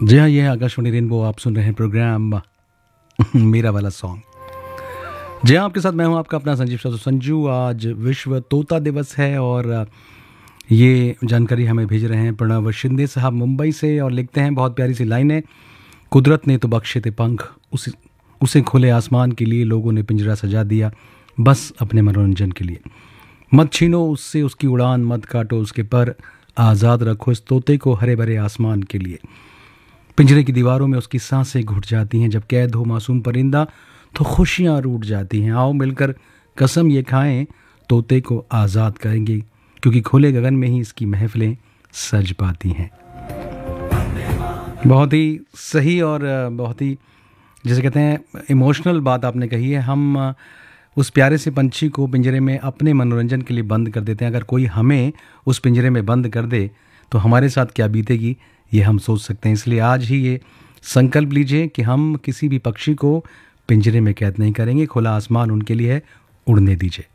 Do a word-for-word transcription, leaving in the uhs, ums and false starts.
जी हाँ, ये है आकाशवाणी रेनबो। आप सुन रहे हैं प्रोग्राम मेरा वाला सॉन्ग। जी हाँ, आपके साथ मैं हूँ आपका अपना संजीव शाह संजू। आज विश्व तोता दिवस है और ये जानकारी हमें भेज रहे हैं प्रणव शिंदे साहब मुंबई से और लिखते हैं बहुत प्यारी सी लाइनें। कुदरत ने तो बख्शे थे पंख, उसे उसे खुले आसमान के लिए लोगों ने पिंजरा सजा दिया बस अपने मनोरंजन के लिए। मत छीनो उससे उसकी उड़ान, मत काटो उसके पर, आज़ाद रखो इस तोते को हरे भरे आसमान के लिए। पिंजरे की दीवारों में उसकी सांसें घुट जाती हैं, जब कैद हो मासूम परिंदा तो खुशियाँ रूठ जाती हैं। आओ मिलकर कसम ये खाएं, तोते को आज़ाद करेंगे, क्योंकि खुले गगन में ही इसकी महफिलें सज पाती हैं। बहुत ही सही और बहुत ही जैसे कहते हैं इमोशनल बात आपने कही है। हम उस प्यारे से पंछी को पिंजरे में अपने मनोरंजन के लिए बंद कर देते हैं। अगर कोई हमें उस पिंजरे में बंद कर दे तो हमारे साथ क्या बीतेगी ये हम सोच सकते हैं। इसलिए आज ही ये संकल्प लीजिए कि हम किसी भी पक्षी को पिंजरे में कैद नहीं करेंगे। खुला आसमान उनके लिए है, उड़ने दीजिए।